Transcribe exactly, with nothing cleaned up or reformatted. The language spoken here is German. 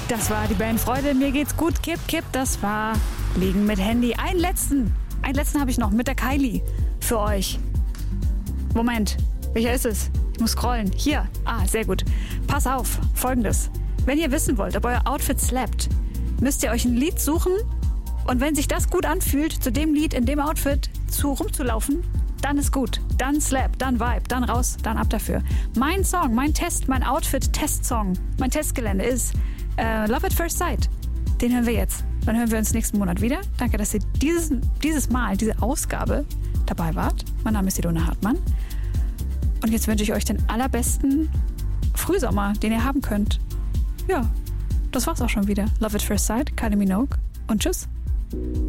Das war die Band Freude. Mir geht's gut. Kipp, kipp. Das war Liegen mit Handy. Einen letzten. Einen letzten habe ich noch mit der Kylie für euch. Moment. Welcher ist es? Ich muss scrollen. Hier. Ah, sehr gut. Pass auf. Folgendes. Wenn ihr wissen wollt, ob euer Outfit slappt, müsst ihr euch ein Lied suchen. Und wenn sich das gut anfühlt, zu dem Lied in dem Outfit zu rumzulaufen, dann ist gut. Dann Slap, dann Vibe, dann raus, dann ab dafür. Mein Song, mein Test, mein Outfit-Test-Song, mein Testgelände ist äh, Love at First Sight. Den hören wir jetzt. Dann hören wir uns nächsten Monat wieder. Danke, dass ihr dieses, dieses Mal, diese Ausgabe dabei wart. Mein Name ist Ilona Hartmann. Und jetzt wünsche ich euch den allerbesten Frühsommer, den ihr haben könnt. Ja, das war's auch schon wieder. Love at First Sight, Kylie Minogue und tschüss.